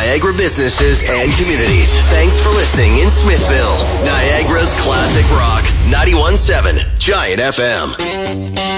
Niagara businesses and communities. Thanks for listening in Smithville. Niagara's classic rock, 91.7 Giant FM.